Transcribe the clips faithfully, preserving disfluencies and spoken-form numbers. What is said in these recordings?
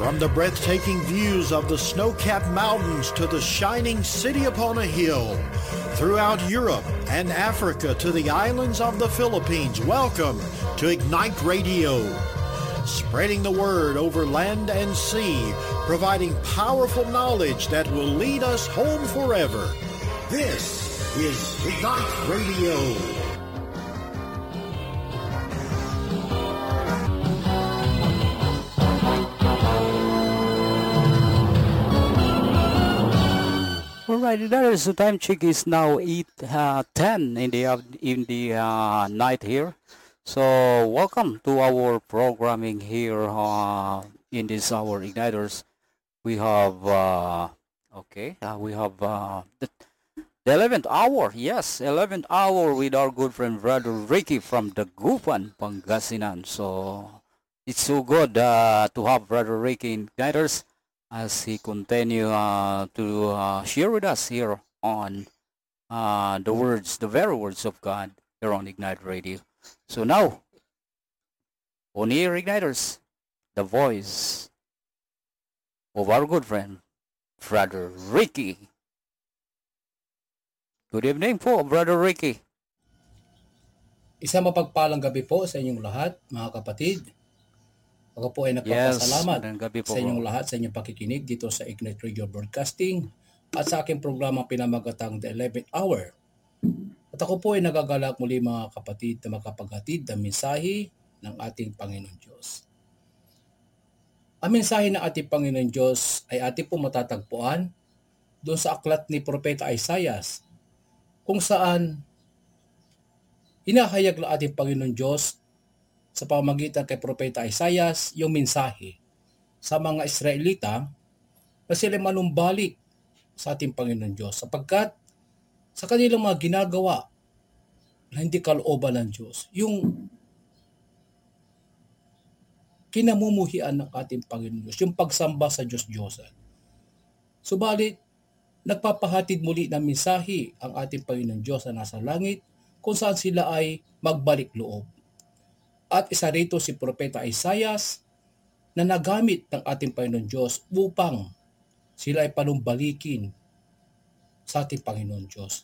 From the breathtaking views of the snow-capped mountains to the shining city upon a hill, throughout Europe and Africa to the islands of the Philippines, welcome to Ignite Radio. Spreading the word over land and sea, providing powerful knowledge that will lead us home forever. This is Ignite Radio. Alright, that is the time check is now eight ten in the in the uh, night here. So welcome to our programming here uh, in this hour Igniters. We have uh, okay, uh, we have uh, the, the eleventh hour. Yes, eleventh hour with our good friend Brother Ricky from the Dagupan, Pangasinan. So it's so good uh, to have Brother Ricky in Igniters as he continue uh, to uh, share with us here on uh, the words, the very words of God here on Ignite Radio. So now, on here Igniters, the voice of our good friend, Brother Ricky. Good evening po, Brother Ricky. Isang mapagpalang gabi po sa inyong lahat, mga kapatid. Ako po ay nagpapasalamat yes, sa inyong lahat sa inyong pakikinig dito sa Ignite Radio Broadcasting at sa aking programang pinamagatang The eleventh Hour. At ako po ay nagagalak muli mga kapatid na makapaghatid ng mensahe ng ating Panginoon Diyos. Ang mensahe ng ating Panginoon Diyos ay ating po matatagpuan doon sa aklat ni Propeta Isaias kung saan hinahayag ng ating Panginoon Diyos sa pamamagitan kay Propeta Isaias yung mensahe sa mga Israelita na sila manumbalik sa ating Panginoon Diyos sapagkat sa kanilang mga ginagawa na hindi kalooban ng Diyos, yung kinamumuhian ng ating Panginoon Diyos, yung pagsamba sa Diyos-Diyosan. Subalit, nagpapahatid muli ng mensahe ang ating Panginoon Diyos na nasa langit kung saan sila ay magbalik loob. At isa rito si Propeta Isaias na nagamit ng ating Panginoon Diyos upang sila ay panumbalikin sa ating Panginoon Diyos.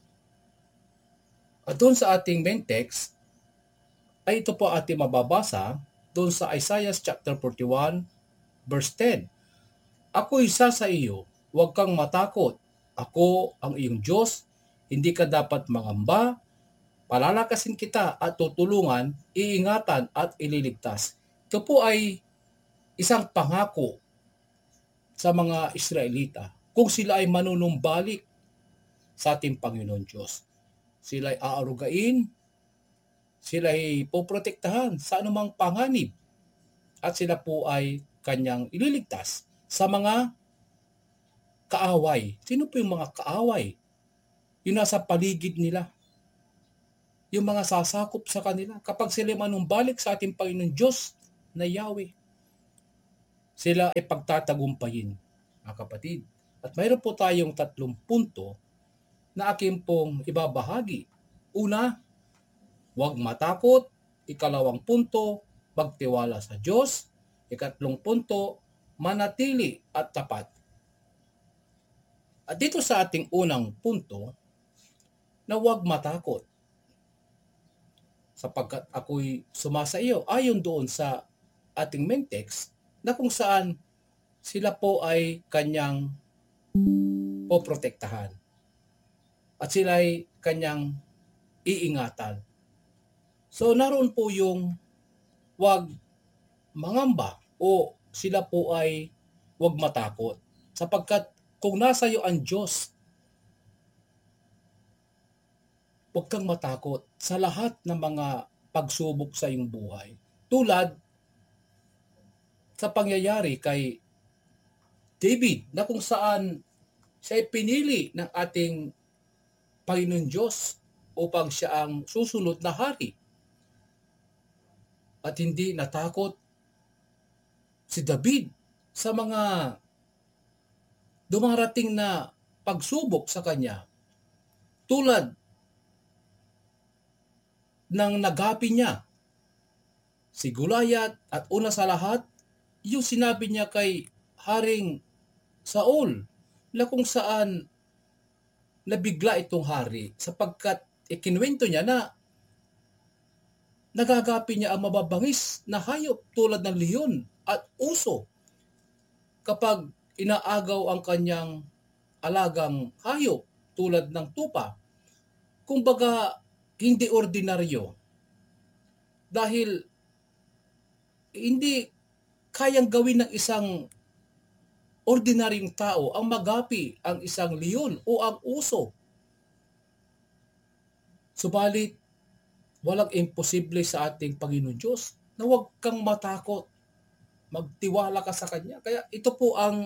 At doon sa ating main text, ay ito po ating mababasa doon sa Isaiah chapter forty-one, verse ten. Ako isa sa iyo, huwag kang matakot. Ako ang iyong Diyos, hindi ka dapat mangamba. Palalakasin kita at tutulungan, iingatan at ililigtas. Ito po ay isang pangako sa mga Israelita kung sila ay manunumbalik sa ating Panginoon Diyos. Sila ay aarugain, sila ay poprotektahan sa anumang panganib at sila po ay kanyang ililigtas sa mga kaaway. Sino po yung mga kaaway? Yung nasa paligid nila. Yung mga sasakop sa kanila kapag sila manumbalik sa ating Panginoon Diyos na Yahweh. Sila ay pagtatagumpayin, mga kapatid. At mayroon po tayong tatlong punto na aking pong ibabahagi. Una, huwag matakot. Ikalawang punto, magtiwala sa Diyos. Ikatlong punto, manatili at tapat. At dito sa ating unang punto, na huwag matakot. Sapagkat ako'y sumasa iyo, ayon doon sa ating main text, na kung saan sila po ay kanyang poprotektahan. At sila ay kanyang iingatan. So naroon po yung wag mangamba o sila po ay wag matakot. Sapagkat kung nasa iyo ang Diyos, huwag kang matakot sa lahat ng mga pagsubok sa iyong buhay. Tulad sa pangyayari kay David na kung saan siya ay pinili ng ating Panginoon Diyos upang siya ang susunod na hari. At hindi natakot si David sa mga dumarating na pagsubok sa kanya. Tulad ng nagapi niya si Goliath at una sa lahat yung sinabi niya kay Haring Saul na kung saan nabigla itong hari sapagkat ikinwento niya na nagagapi niya ang mababangis na hayop tulad ng leon at uso kapag inaagaw ang kanyang alagang hayop tulad ng tupa. Kumbaga, hindi ordinaryo. Dahil hindi kayang gawin ng isang ordinaryong tao ang magapi ang isang leon o ang uso. Subalit, walang imposible sa ating Panginoon Diyos na huwag kang matakot. Magtiwala ka sa Kanya. Kaya ito po ang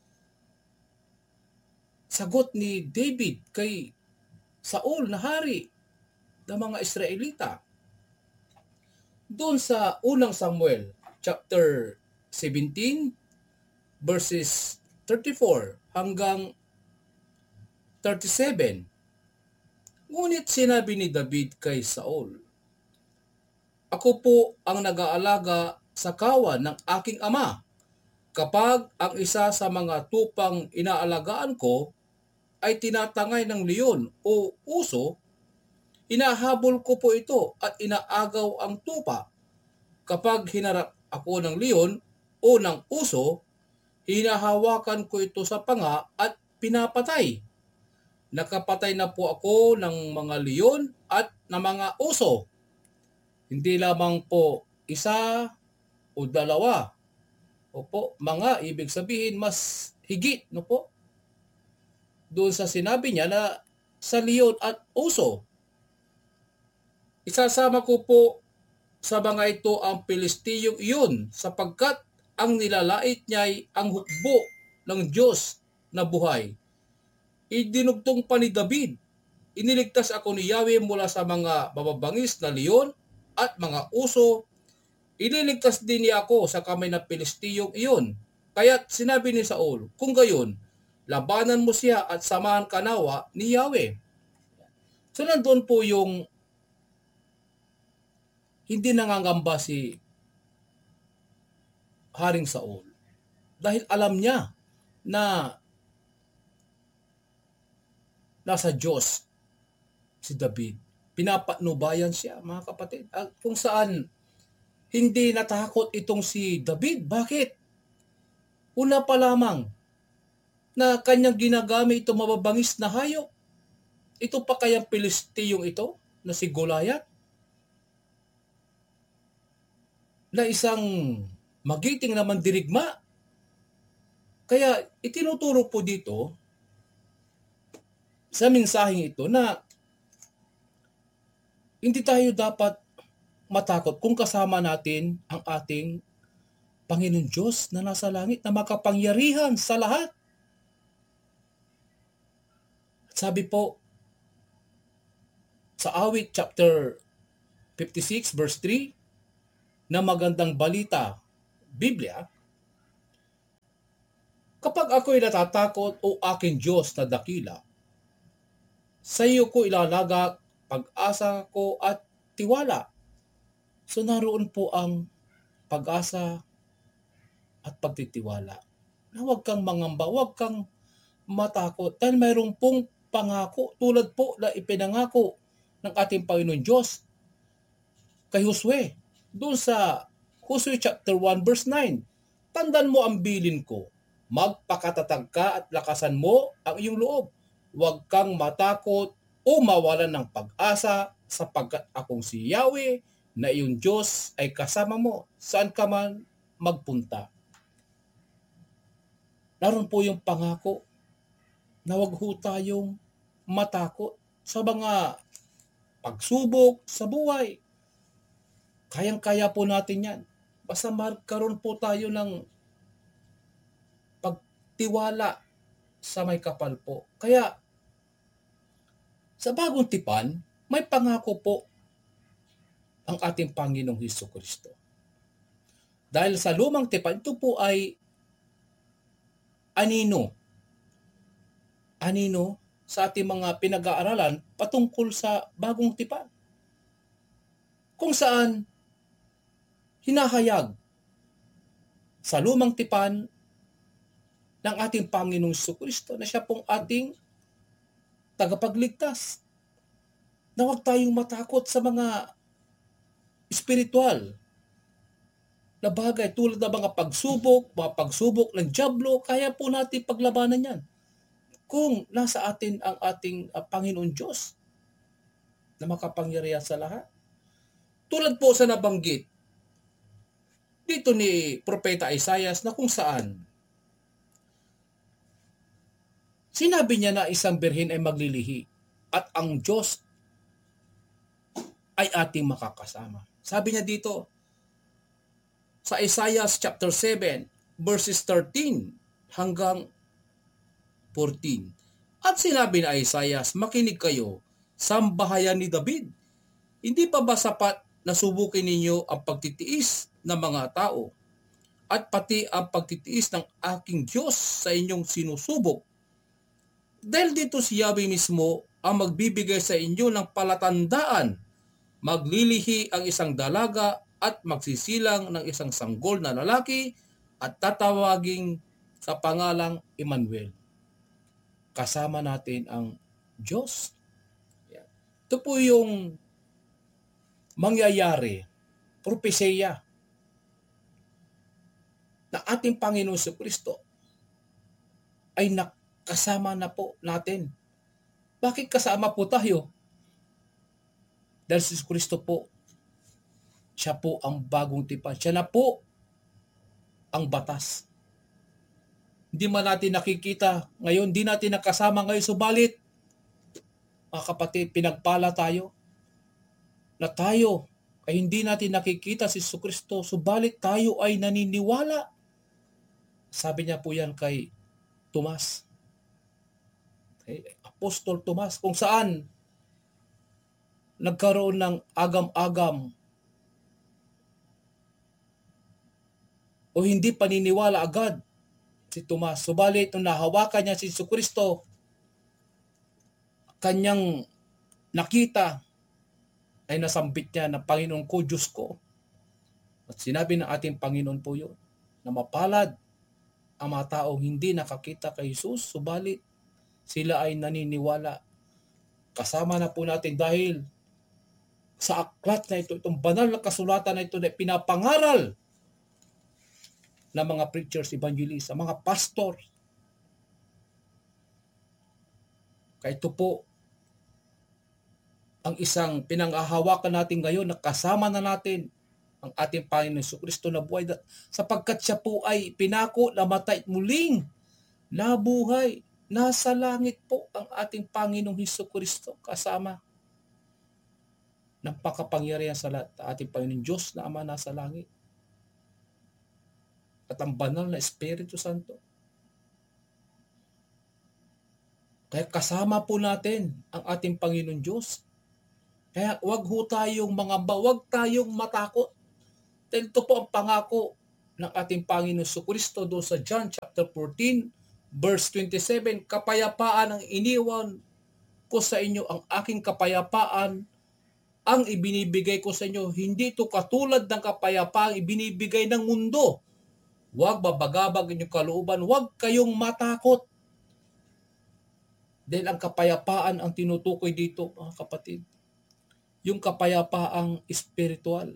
sagot ni David kay Saul na hari ng mga Israelita. Doon sa unang Samuel, chapter seventeen, verses thirty-four hanggang thirty-seven. Ngunit sinabi ni David kay Saul, "Ako po ang nag-aalaga sa kawan ng aking ama. Kapag ang isa sa mga tupang inaalagaan ko ay tinatangay ng leon o uso, hinahabol ko po ito at inaagaw ang tupa. Kapag hinarap ako ng leon o ng uso, hinahawakan ko ito sa panga at pinapatay. Nakapatay na po ako ng mga leon at ng mga uso. Hindi lamang po isa o dalawa. Opo, mga ibig sabihin mas higit, no po? Doon sa sinabi niya na sa leon at uso. Isasama ko po sa mga ito ang Pilistiyong iyon sapagkat ang nilalait niya ay ang hukbo ng Diyos na buhay. Idinugtong pa ni David, iniligtas ako ni Yahweh mula sa mga mababangis na leon at mga uso. Ililigtas din niya ako sa kamay ng Pilistiyong iyon. Kaya't sinabi ni Saul, kung gayon, labanan mo siya at samahan ka nawa ni Yahweh." So nandun po yung hindi nangangamba si Haring Saul. Dahil alam niya na nasa Diyos si David. Pinapatnubayan siya, mga kapatid. At kung saan hindi natakot itong si David. Bakit? Una pa lamang na kanyang ginagamit itong mababangis na hayop. Ito pa kayang Pilistiyong ito na si Goliath? Na isang magiting na mandirigma. Kaya itinuturo po dito sa mensaheng ito na hindi tayo dapat matakot kung kasama natin ang ating Panginoon Diyos na nasa langit na makapangyarihan sa lahat. Sabi po sa Awit chapter fifty-six verse three na magandang balita, Biblia, kapag ako'y natatakot o aking Diyos na dakila, sa iyo ko ilalagak pag-asa ko at tiwala. So naroon po ang pag-asa at pagtitiwala. Na huwag kang mangamba, huwag kang matakot. Dahil mayroon pong pangako tulad po na ipinangako ng ating Panginoon Diyos kay Josue. Doon sa Josue chapter one verse nine. Tandaan mo ang bilin ko. Magpakatatag ka at lakasan mo ang iyong loob. Huwag kang matakot o mawalan ng pag-asa sapagkat akong si Yahweh na iyong Diyos ay kasama mo saan ka man magpunta. Naroon po yung pangako na huwag ho tayong matakot sa mga pagsubok sa buhay. Kayang-kaya po natin yan. Basta magkaroon po tayo ng pagtiwala sa may kapal po. Kaya sa bagong tipan, may pangako po ang ating Panginoong Hesukristo. Dahil sa lumang tipan, ito po ay anino. Anino sa ating mga pinag-aaralan patungkol sa bagong tipan. Kung saan hinahayag sa lumang tipan ng ating Panginoong Jesucristo na siya pong ating tagapagligtas. Na huwag tayong matakot sa mga spiritual na bagay tulad ng mga pagsubok, mga pagsubok ng dyablo, kaya po natin paglabanan yan. Kung nasa atin ang ating uh, Panginoon Diyos na makapangyarihan sa lahat. Tulad po sa nabanggit dito ni Propeta Isaias na kung saan sinabi niya na isang birhen ay maglilihi at ang Diyos ay ating makakasama. Sabi niya dito sa Isaiah chapter seven verses thirteen hanggang fourteen. At sinabi ni Isaiah, makinig kayo, sambahayan ni David. Hindi pa ba sapat na subukin ninyo ang pagtitiis ng mga tao at pati ang pagtitiis ng aking Diyos sa inyong sinusubok? Dahil dito si Yahweh mismo ang magbibigay sa inyo ng palatandaan. Maglilihi ang isang dalaga at magsisilang ng isang sanggol na lalaki at tatawaging sa pangalang Emmanuel. Kasama natin ang Diyos. Ito po yung mangyayari, propesya na ating Panginoon Jesucristo ay nakasama na po natin. Bakit kasama po tayo? Dahil si Jesucristo po, siya po ang bagong tipan. Siya na po ang batas. Hindi man natin nakikita ngayon, hindi natin nakasama ngayon, subalit, mga kapatid, pinagpala tayo na tayo ay hindi natin nakikita si Jesucristo, subalit tayo ay naniniwala. Sabi niya po yan kay Tomas, kay Apostol Tomas, kung saan nagkaroon ng agam-agam o hindi paniniwala agad si Tomas. Subalit nung nahawakan niya si Jesucristo, kanyang nakita ay nasambit niya na Panginoon ko, Diyos ko. At sinabi ng ating Panginoon po yun, na mapalad ang mga taong hindi nakakita kay Jesus, subalit sila ay naniniwala. Kasama na po natin dahil sa aklat na ito, itong banal na kasulatan na ito na pinapangaral ng mga preachers, evangelists, mga pastor. Kaya ito po ang isang pinanghahawakan natin ngayon na kasama na natin ang ating Panginoon Jesucristo na buhay, sapagkat siya po ay pinako na matay muling nabuhay. Nasa langit po ang ating Panginoong Jesucristo kasama ng pagkapangyarihan sa lahat, ating Panginoon Diyos na Ama nasa langit at ang banal na Espiritu Santo. Kaya kasama po natin ang ating Panginoon Diyos. Kaya wag ho tayong mangamba, wag tayong matakot. Dahil ito po ang pangako ng ating Panginoon Jesucristo doon sa John chapter fourteen, verse twenty-seven, kapayapaan ang iniwan ko sa inyo, ang aking kapayapaan ang ibinibigay ko sa inyo. Hindi ito katulad ng kapayapaan ibinibigay ng mundo. Huwag babagabag inyong kalooban, huwag kayong matakot. Dahil ang kapayapaan ang tinutukoy dito, mga kapatid, yung kapayapaang espiritual.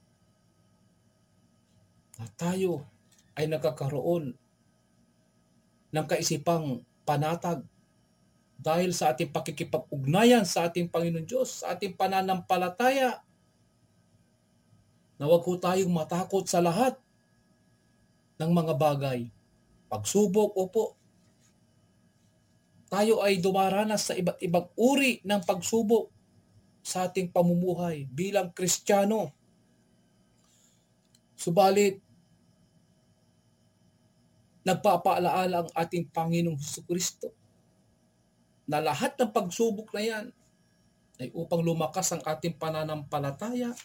Na tayo ay nagkakaroon ng kaisipang panatag dahil sa ating pakikipag-ugnayan sa ating Panginoon Diyos, sa ating pananampalataya, na huwag ho tayong matakot sa lahat ng mga bagay. Pagsubok, opo, tayo ay dumaranas sa iba't ibang uri ng pagsubok sa ating pamumuhay bilang Kristiyano. Subalit, nagpapaalaala ang ating Panginoong Jesucristo na lahat ng pagsubok na yan ay upang lumakas ang ating pananampalataya.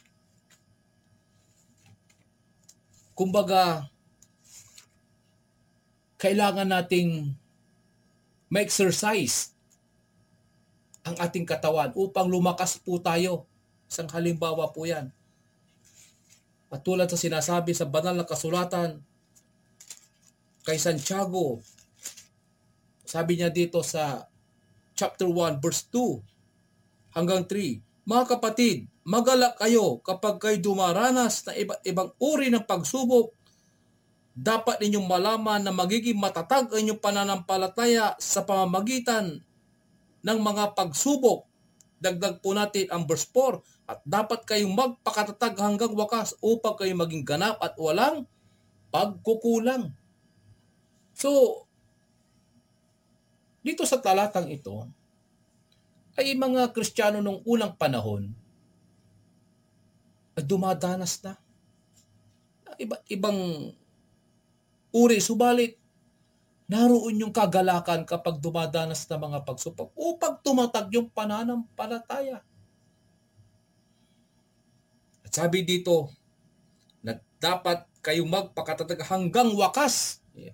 Kumbaga, kailangan nating ma-exercise ang ating katawan upang lumakas po tayo. Isang halimbawa po yan. At tulad sa sinasabi sa banal na kasulatan, kay Santiago. Sabi niya dito sa chapter one verse two hanggang three, mga kapatid, magalak kayo kapag kayo dumaranas na iba't ibang uri ng pagsubok. Dapat ninyong malaman na magiging matatag ang inyong pananampalataya sa pamamagitan ng mga pagsubok. Dagdag po natin ang verse four, at dapat kayong magpakatatag hanggang wakas upang kayo maging ganap at walang pagkukulang. So, dito sa talatang ito, ay mga Kristiyano nung unang panahon ay dumadanas na iba't ibang uri, subalit naroon yung kagalakan kapag dumadanas na mga pagsubok upang tumatag yung pananampalataya. At sabi dito na dapat kayong magpakatatag hanggang wakas. Ayan.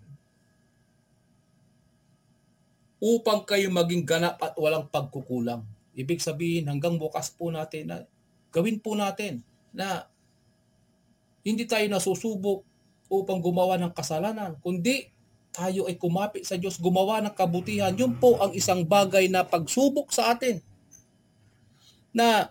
Upang kayo maging ganap at walang pagkukulang. Ibig sabihin hanggang wakas po natin na gawin po natin na hindi tayo nasusubok upang gumawa ng kasalanan, kundi tayo ay kumapit sa Diyos, gumawa ng kabutihan. Yun po ang isang bagay na pagsubok sa atin na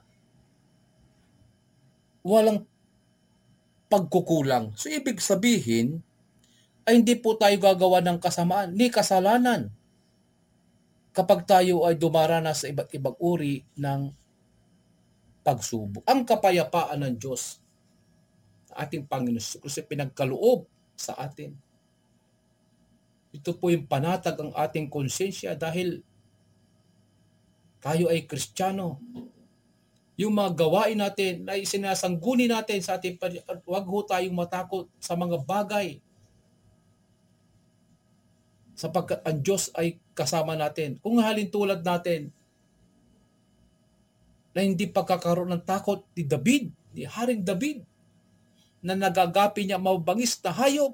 walang pagkukulang. So ibig sabihin ay hindi po tayo gagawa ng kasamaan ni kasalanan kapag tayo ay dumaranas sa iba't ibang uri ng pagsubok. Ang kapayapaan ng Diyos, ating Panginoon kasi pinagkaloob sa atin. Ito po yung panatag ang ating konsensya dahil tayo ay Kristiyano. Yung mga gawain natin na isinasangguni natin sa ating pananampalataya, huwag ho tayong matakot sa mga bagay. Sapagkat ang Diyos ay kasama natin. Kung halin tulad natin na hindi pagkakaroon ng takot ni David, ni Haring David, na nagagapi niya mabangis na hayop.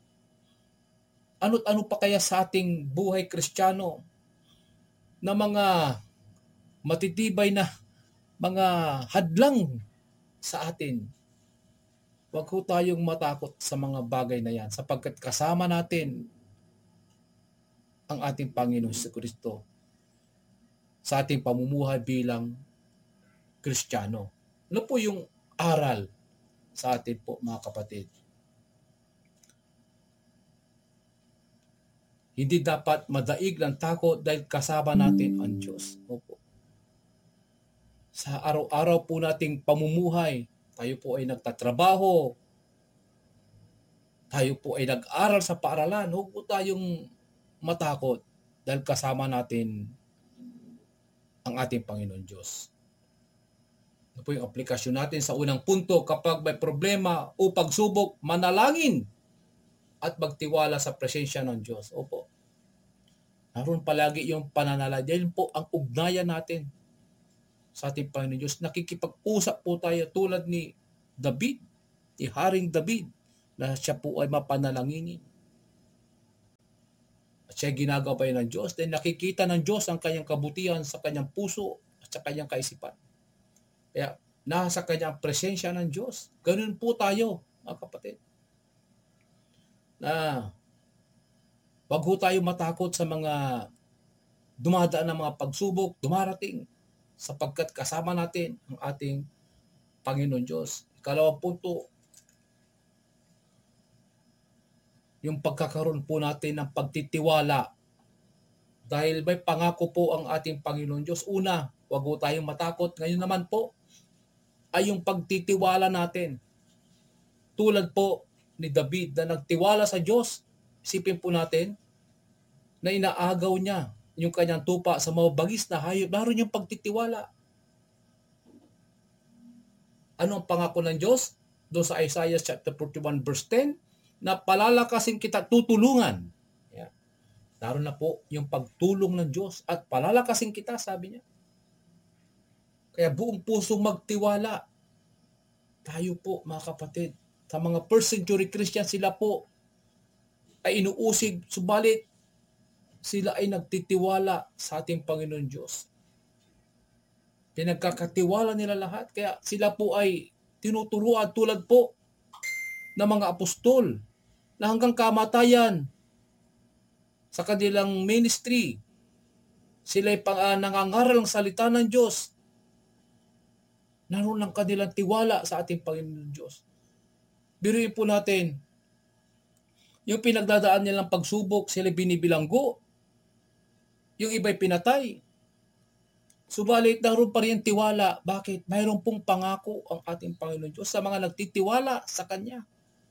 Ano't ano pa kaya sa ating buhay Kristiyano na mga matitibay na mga hadlang sa atin. Huwag ho tayong matakot sa mga bagay na yan sapagkat kasama natin ang ating Panginoon sa Kristo sa ating pamumuhay bilang Kristiyano. Ano po yung aral sa atin po mga kapatid? Hindi dapat madaig ng takot dahil kasama natin ang Diyos. Opo. Sa araw-araw po nating pamumuhay, tayo po ay nagtatrabaho, tayo po ay nag-aral sa paaralan, huwag po tayong matakot dahil kasama natin ang ating Panginoon Diyos. Ito po yung aplikasyon natin sa unang punto. Kapag may problema o pagsubok, manalangin at magtiwala sa presensya ng Diyos. Opo. Naroon palagi yung pananalig. Yan po ang ugnayan natin sa ating Panginoon Diyos. Nakikipag-usap po tayo tulad ni David, ni Haring David, na siya po ay mapanalanginin. At siya ginagawa ng Diyos. Dahil nakikita ng Diyos ang kanyang kabutihan sa kanyang puso at sa kanyang kaisipan. Kaya nasa kanyang presensya ng Diyos. Ganun po tayo, mga kapatid. Na wag ho tayo matakot sa mga dumadaan ng mga pagsubok, dumarating, sapagkat kasama natin ang ating Panginoon Diyos. Ikalawang punto, yung pagkakaroon po natin ng pagtitiwala. Dahil may pangako po ang ating Panginoon Diyos. Una, wag ho tayong matakot. Ngayon naman po, ay yung pagtitiwala natin. Tulad po ni David na nagtiwala sa Diyos. Isipin po natin na inaagaw niya yung kanyang tupa sa mabagis na hayop. Naroon yung pagtitiwala. Ano ang pangako ng Diyos? Doon sa Isaiah chapter forty-one verse ten, na palalakasin kita, tutulungan. Yeah. Naroon na po yung pagtulong ng Diyos at palalakasin kita, sabi niya. Kaya buong puso magtiwala. Tayo po, mga kapatid, sa mga first century Christian, sila po ay inuusig, subalit sila ay nagtitiwala sa ating Panginoon Diyos. Pinagkakatiwala nila lahat, kaya sila po ay tinuturuan tulad po ng mga apostol na hanggang kamatayan sa kanilang ministry. Sila'y pang, uh, nangangaral ng salita ng Diyos. Naroon ang kanilang tiwala sa ating Panginoon Diyos. Biruin po natin, yung pinagdadaan nilang pagsubok, sila binibilanggo. Yung iba'y pinatay. Subalit, naroon pa rin tiwala. Bakit? Mayroon pong pangako ang ating Panginoon Diyos sa mga nagtitiwala sa Kanya.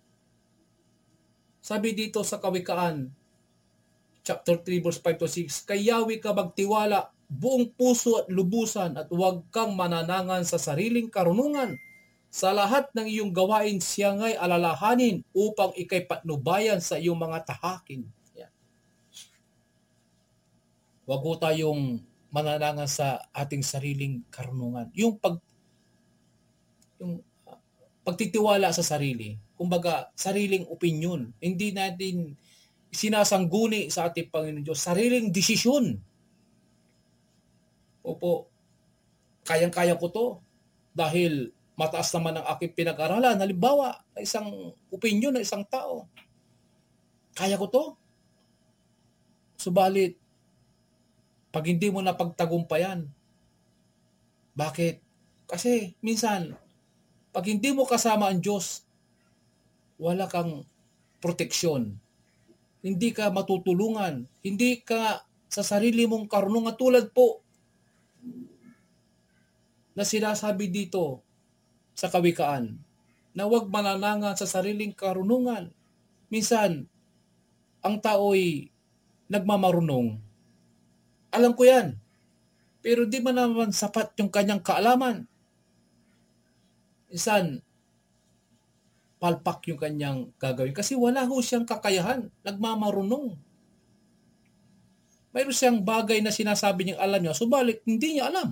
Sabi dito sa Kawikaan, chapter three, verse five to six, kay Yahweh ka magtiwala, buong puso at lubusan, at huwag kang mananangan sa sariling karunungan. Sa lahat ng iyong gawain, siya nga'y alalahanin upang ikay patnubayan sa iyong mga tahaking. Yan. Huwag po tayong mananangan sa ating sariling karunungan. Yung pag yung uh, pagtitiwala sa sarili, kumbaga sariling opinion, hindi natin sinasangguni sa ating Panginoon Diyos, sariling desisyon. Opo, kayang-kaya ko to dahil mataas naman ang aking pinag-aralan. Halimbawa, isang opinion ng isang tao. Kaya ko to. Subalit, pag hindi mo na pagtagumpayan, bakit? Kasi minsan, pag hindi mo kasama ang Diyos, wala kang proteksyon. Hindi ka matutulungan. Hindi ka sa sarili mong karunungan. Tulad po na sinasabi dito sa Kawikaan, na huwag mananangan sa sariling karunungan. Minsan, ang tao'y nagmamarunong. Alam ko yan. Pero di man naman sapat yung kanyang kaalaman. Minsan, palpak yung kanyang gagawin. Kasi wala ho siyang kakayahan. Nagmamarunong. Mayroon siyang bagay na sinasabi niyang alam niya, subalit hindi niya alam.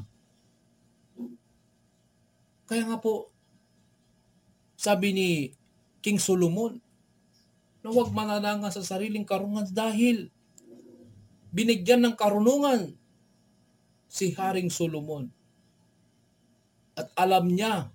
Kaya nga po, sabi ni King Solomon, na huwag mananangan sa sariling karunungan dahil binigyan ng karunungan si Haring Solomon. At alam niya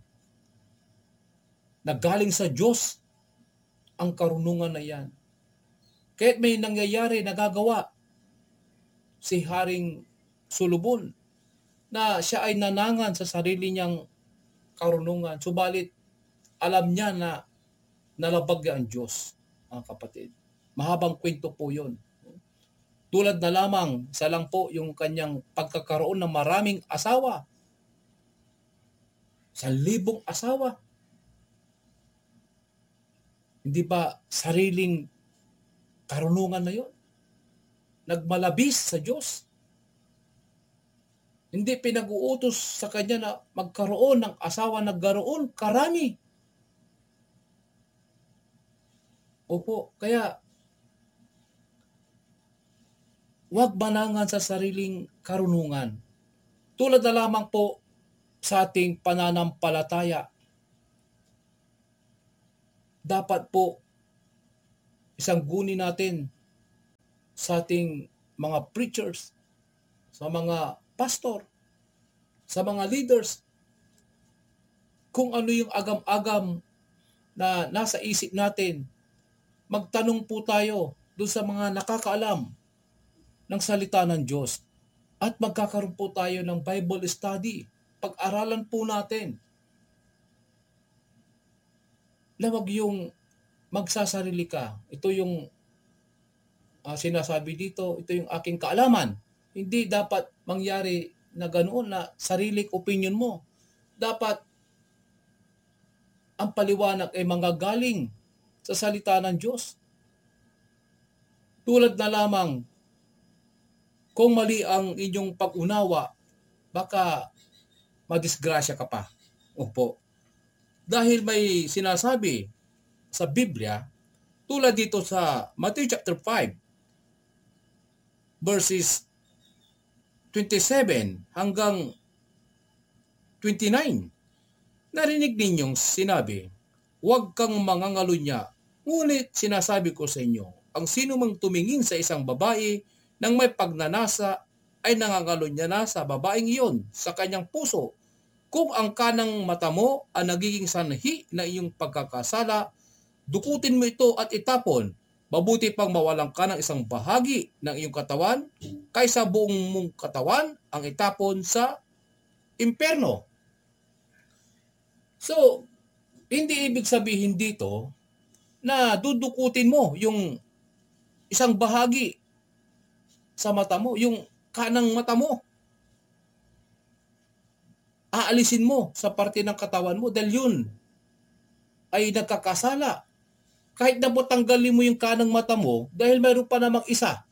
na galing sa Diyos ang karunungan na yan. Kahit may nangyayari, nagagawa si Haring Solomon na siya ay nanangan sa sarili niyang karunungan. Subalit, alam niya na nalabag niya ang Diyos, mga kapatid. Mahabang kwento po yun. Tulad na lamang, isa lang po yung kanyang pagkakaroon ng maraming asawa. Sa libong asawa. Hindi ba sariling karunungan na yun? Nagmalabis sa Diyos. Hindi pinag-uutos sa kanya na magkaroon ng asawa, nagkaroon karami. Opo, kaya huwag manangan sa sariling karunungan. Tulad na lamang po sa ating pananampalataya. Dapat po isang guni natin sa ating mga preachers, sa mga pastor, sa mga leaders, kung ano yung agam-agam na nasa isip natin. Magtanong po tayo doon sa mga nakakaalam ng salita ng Diyos. At magkakaroon po tayo ng Bible study. Pag-aralan po natin. Lawag yung magsasarili ka. Ito yung uh, sinasabi dito, ito yung aking kaalaman. Hindi dapat mangyari na ganoon na sariling opinion mo. Dapat ang paliwanag ay manggagaling sa salita ng Diyos. Tulad na lamang, kung mali ang inyong pag-unawa, baka madisgrasya ka pa. Opo. Dahil may sinasabi sa Biblia, tulad dito sa Matthew chapter five, verses twenty-seven hanggang twenty-nine. Narinig ninyong sinabi, huwag kang mangangalunya, ngunit sinasabi ko sa inyo, ang sino mang tumingin sa isang babae nang may pagnanasa ay nangangalunya na sa babaeng iyon sa kanyang puso. Kung ang kanang mata mo ang nagiging sanhi na iyong pagkakasala, dukutin mo ito at itapon. Mabuti pang mawalan ka ng isang bahagi ng iyong katawan kaysa buong mong katawan ang itapon sa impyerno. So, hindi ibig sabihin dito na dudukutin mo yung isang bahagi sa mata mo, yung kanang mata mo. Aalisin mo sa parte ng katawan mo dahil yun ay nagkakasala. Kahit na po tanggalin mo yung kanang mata mo dahil mayroon pa namang isa.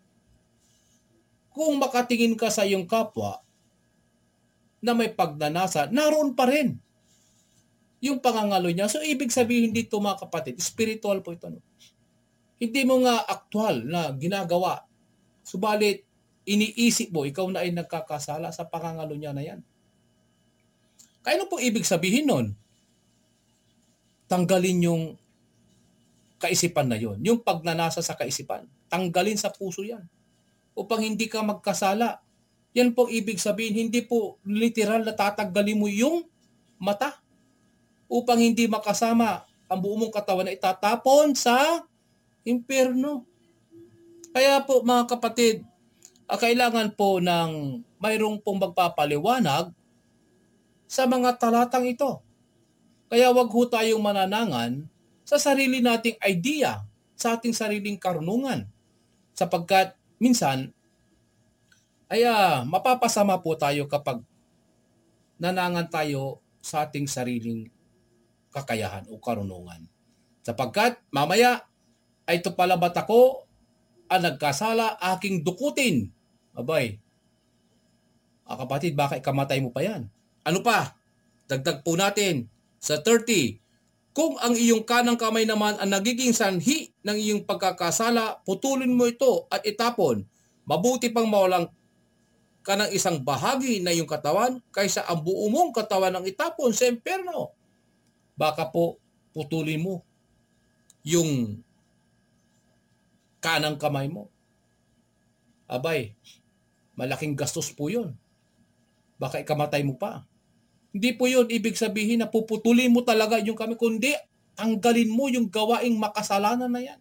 Kung makatingin ka sa iyong kapwa na may pagnanasa, naroon pa rin yung pangangalo niya. So, ibig sabihin dito mga kapatid, spiritual po ito. No? Hindi mo nga aktual na ginagawa. Subalit, iniisip mo, ikaw na ay nagkakasala sa pangangalo niya na yan. Kaya ano po ibig sabihin nun? Tanggalin yung kaisipan na yon, yung pagnanasa sa kaisipan. Tanggalin sa puso yan. Upang hindi ka magkasala. Yan po ibig sabihin, hindi po literal na tatanggalin mo yung mata. Upang hindi makasama ang buong mong katawan na itatapon sa impyerno. Kaya po mga kapatid, kailangan po ng mayroong pong magpapaliwanag sa mga talatang ito. Kaya wag ho tayong mananangan sa sarili nating idea, sa ating sariling karunungan. Sapagkat minsan, ay uh, mapapasama po tayo kapag nanangan tayo sa ating sariling kakayahan o karunungan. Sapagkat mamaya, ay ito pala ba't ako ang nagkasala, aking dukutin. Abay, ah, kapatid, baka ikamatay mo pa yan. Ano pa? Dagdag po natin sa thirty. Kung ang iyong kanang kamay naman ang nagiging sanhi ng iyong pagkakasala, putulin mo ito at itapon. Mabuti pang mawalang ka ng isang bahagi na iyong katawan kaysa ang buo mong katawan ang itapon sa impyerno. Baka po putulin mo yung kanang kamay mo. Abay, malaking gastos po yun. Baka ikamatay mo pa. Hindi po yun ibig sabihin na puputulin mo talaga yung kamay, kundi tanggalin mo yung gawaing makasalanan na yan.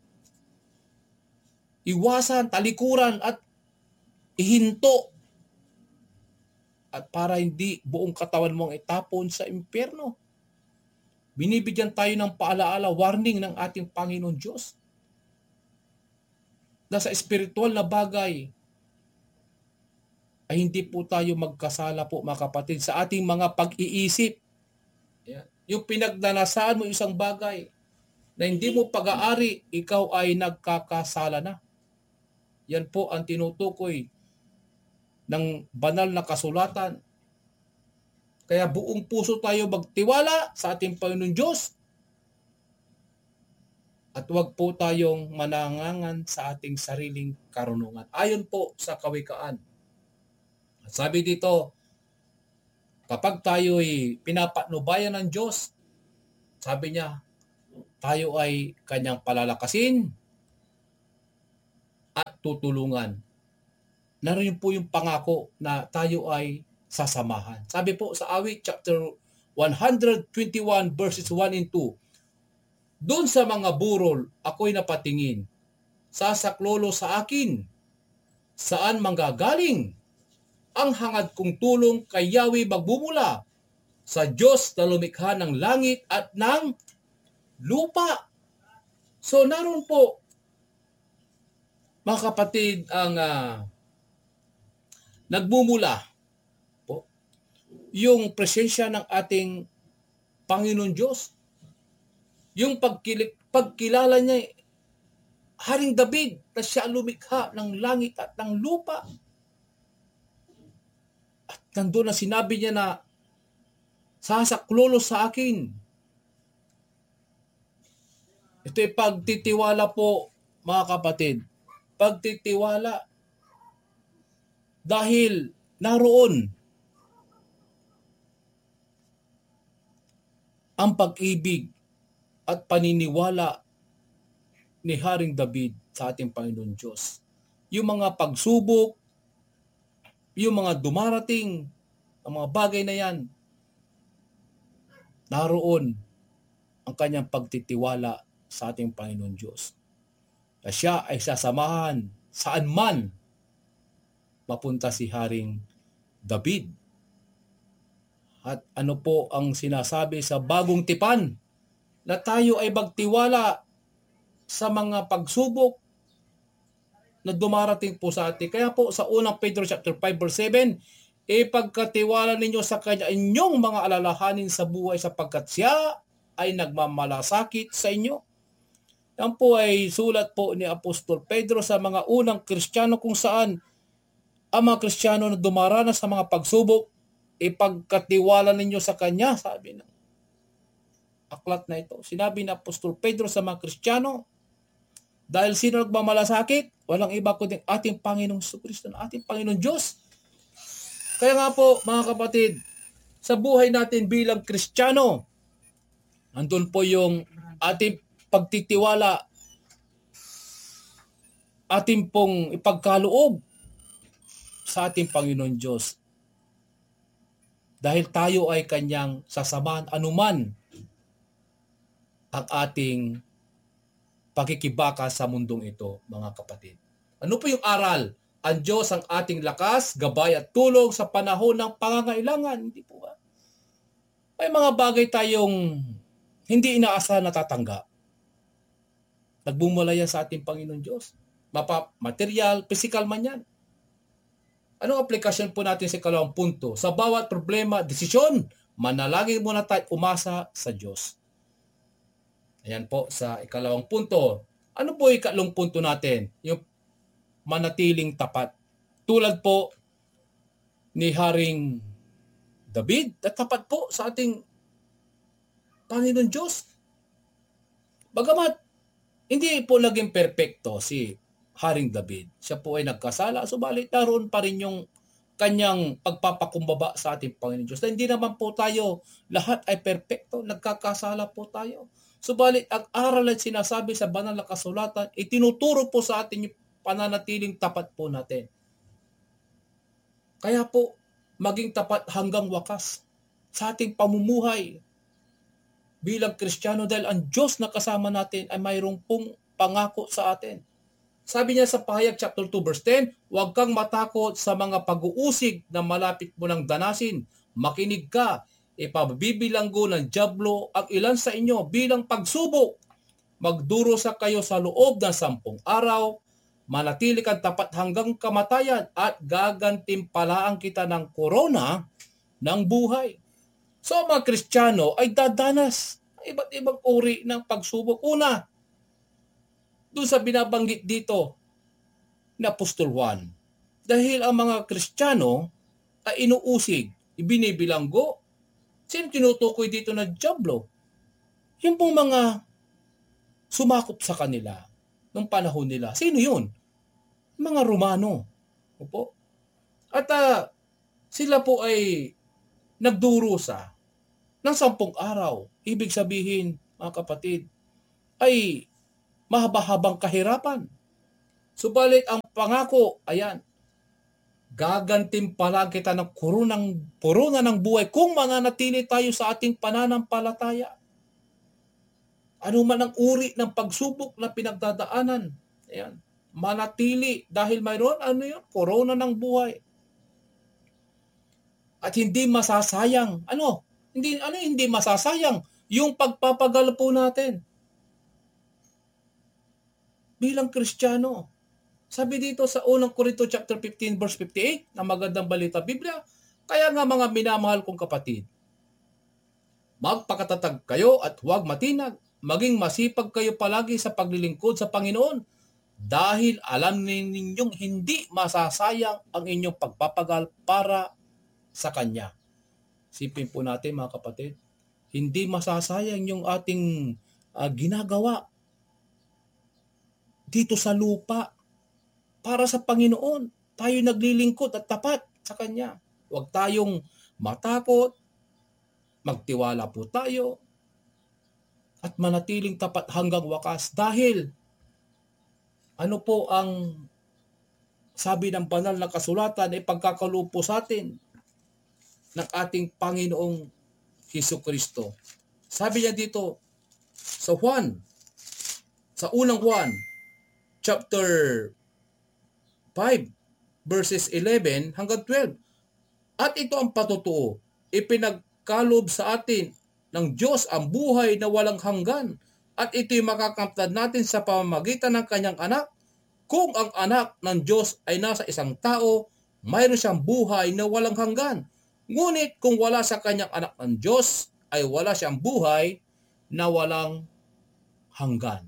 Iwasan, talikuran at ihinto. At para hindi buong katawan mo ang itapon sa impyerno. Binibigyan tayo ng paalaala, warning ng ating Panginoon Diyos. Na sa espiritual na bagay, ay hindi po tayo magkasala po mga kapatid sa ating mga pag-iisip. Yan. Yung pinagnanasaan mo isang bagay na hindi mo pag-aari, ikaw ay nagkakasala na. Yan po ang tinutukoy ng banal na kasulatan. Kaya buong puso tayo magtiwala sa ating Panginoon Diyos at huwag po tayong manangangan sa ating sariling karunungan. Ayon po sa Kawikaan. Sabi dito, kapag tayo'y pinapatnubayan ng Diyos, sabi niya, tayo ay kanyang palalakasin at tutulungan. Naroon po yung pangako na tayo ay sasamahan. Sabi po sa Awit chapter one twenty-one verses one and two, doon sa mga burol ako'y napatingin, sasaklolo sa akin, saan manggagaling? Ang hangad kong tulong kay Yahweh magbumula sa Diyos na lumikha ng langit at ng lupa. So naroon po, mga kapatid, ang uh, nagmumula po, yung presensya ng ating Panginoon Diyos. Yung pagkilik, pagkilala niya, Haring David, na siya lumikha ng langit at ng lupa. At nandun na sinabi niya na, sasaklolo sa akin. Ito'y pagtitiwala po, mga kapatid. Pagtitiwala. Dahil naroon ang pag-ibig at paniniwala ni Haring David sa ating Panginoon Diyos. Yung mga pagsubok, yung mga dumarating, ang mga bagay na yan, naroon ang kanyang pagtitiwala sa ating Panginoon Diyos. na siya ay sasamahan saan man mapunta si Haring David. At ano po ang sinasabi sa bagong tipan? Na tayo ay magtiwala sa mga pagsubok na dumarating po sa atin. Kaya po sa unang Pedro chapter five verse seven, ipagkatiwala ninyo sa kanya inyong mga alalahanin sa buhay sapagkat siya ay nagmamalasakit sa inyo. Yan po ay sulat po ni Apostol Pedro sa mga unang Kristiyano kung saan ang mga Kristiyano na dumaranas sa mga pagsubok, ipagkatiwala ninyo sa kanya, sabi ng aklat na ito. Sinabi ni Apostol Pedro sa mga Kristiyano, dahil sino nagmamalasakit? Walang iba kundi ating Panginoong Jesucristo, ating Panginoong Diyos. Kaya nga po, mga kapatid, sa buhay natin bilang Kristiyano, andun po yung ating pagtitiwala, ating pong ipagkaloob sa ating Panginoon Diyos. Dahil tayo ay kanyang sasamahan anuman ang ating pakikibaka sa mundong ito, mga kapatid. Ano po yung aral? Ang Diyos ang ating lakas, gabay at tulong sa panahon ng pangangailangan. Hindi po ba? May mga bagay tayong hindi inaasahan na tatanggap. Nagbumula yan sa ating Panginoon Diyos. Mapa, material, physical man yan. Anong aplikasyon po natin sa ikalawang punto? Sa bawat problema, desisyon, manalangin muna tayo umasa sa Diyos. Ayan po sa ikalawang punto. Ano po yung ikalawang punto natin? Yung manatiling tapat. Tulad po ni Haring David, at tapat po sa ating Panginoon Diyos. Bagamat hindi po naging perpekto si Haring David. Siya po ay nagkasala, subalit naroon pa rin yung kanyang pagpapakumbaba sa ating Panginoon Diyos. Na hindi naman po tayo lahat ay perpekto, nagkakasala po tayo. Subalit ang aral at sinasabi sa banal na kasulatan, itinuturo po sa atin yung pananatiling tapat po natin. Kaya po, maging tapat hanggang wakas sa ating pamumuhay bilang Kristiyano dahil ang Diyos na kasama natin ay mayroong pong pangako sa atin. Sabi niya sa Pahayag chapter two verse ten, huwag kang matakot sa mga pag-uusig na malapit mo ng danasin. Makinig ka, ipabibilanggo ng dyablo ang ilan sa inyo bilang pagsubok. Magdurusa kayo sa loob ng sampung araw, manatili kang tapat hanggang kamatayan at gagantimpalaan kita ng korona ng buhay. So mga Kristiyano ay dadanas ng iba't ibang uri ng pagsubok. Una, doon sa binabanggit dito ni Apostol Juan. Dahil ang mga Kristiyano ay inuusig, ibinibilanggo. Sino tinutukoy dito na dyablo? Yung pong mga sumakop sa kanila nung panahon nila. Sino yun? Mga Romano. Opo. At uh, sila po ay nagdurusa ng sampung araw. Ibig sabihin, mga kapatid, ay mahaba-habang kahirapan. Subalit ang pangako, ayan, gagantimpalaan kita ng kurunang, puruna ng buhay kung mananatili tayo sa ating pananampalataya. Ano man ang uri ng pagsubok na pinagdadaanan, ayan, manatili dahil mayroon, ano yun, korona ng buhay. At hindi masasayang, ano, hindi, ano hindi masasayang, yung pagpapagal po natin. Bilang Kristiyano. Sabi dito sa unang Korinto chapter fifteen verse fifty-eight na magandang balita Biblia, kaya nga mga minamahal kong kapatid, magpakatatag kayo at huwag matinag, maging masipag kayo palagi sa paglilingkod sa Panginoon dahil alam ninyong hindi masasayang ang inyong pagpapagal para sa Kanya. Sipin po natin mga kapatid, hindi masasayang yung ating uh, ginagawa dito sa lupa para sa Panginoon. Tayo naglilingkod at tapat sa Kanya. Huwag tayong matakot, magtiwala po tayo, at manatiling tapat hanggang wakas. Dahil, ano po ang sabi ng banal na kasulatan ay pagkakaloob po sa atin ng ating Panginoong Jesucristo. Sabi niya dito sa Juan, sa unang Juan, chapter five, verses eleven hanggang twelve. At ito ang patutuo, ipinagkalob sa atin ng Diyos ang buhay na walang hanggan, at ito'y makakamtan natin sa pamamagitan ng kanyang anak. Kung ang anak ng Diyos ay nasa isang tao, mayroon siyang buhay na walang hanggan. Ngunit kung wala sa kanyang anak ng Diyos, ay wala siyang buhay na walang hanggan.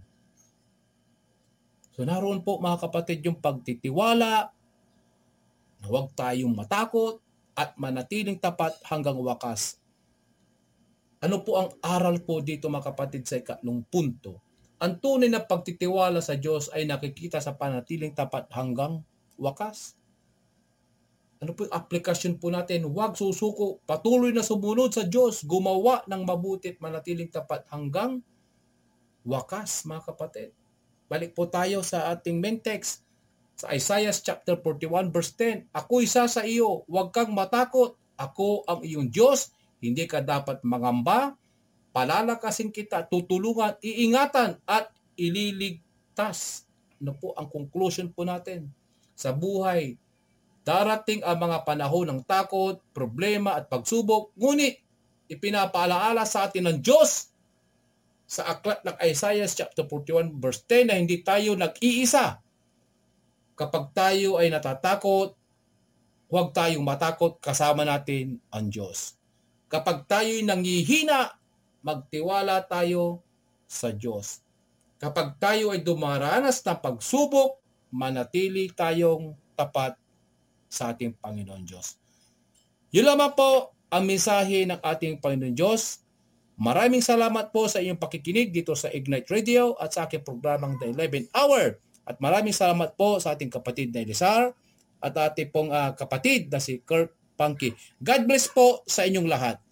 So naroon po mga kapatid yung pagtitiwala na huwag tayong matakot at manatiling tapat hanggang wakas. Ano po ang aral po dito mga kapatid sa ikatlong punto? Ang tunay na pagtitiwala sa Diyos ay nakikita sa panatiling tapat hanggang wakas. Ano po yung aplikasyon po natin? Huwag susuko, patuloy na sumunod sa Diyos, gumawa ng mabuti at manatiling tapat hanggang wakas mga kapatid. Balik po tayo sa ating main text. Sa Isaiah chapter forty-one verse ten, ako isa sa iyo, huwag kang matakot. Ako ang iyong Diyos, hindi ka dapat mangamba. Palalakasin kita, tutulungan, iingatan at ililigtas. Ano po ang conclusion po natin? Sa buhay, darating ang mga panahon ng takot, problema at pagsubok. Ngunit ipinapaalaala sa atin ng Diyos sa aklat ng Isaiah chapter forty-one verse ten na hindi tayo nag-iisa. Kapag tayo ay natatakot, huwag tayong matakot, kasama natin ang Diyos. Kapag tayo ay nanghihina, magtiwala tayo sa Diyos. Kapag tayo ay dumaranas ng pagsubok, manatili tayong tapat sa ating Panginoon Diyos. Yun lamang po ang mensahe ng ating Panginoon Diyos. Maraming salamat po sa inyong pakikinig dito sa Ignite Radio at sa aking programang The eleventh Hour. At maraming salamat po sa ating kapatid na Elisar at ating pong uh, kapatid na si Kirk Punky. God bless po sa inyong lahat.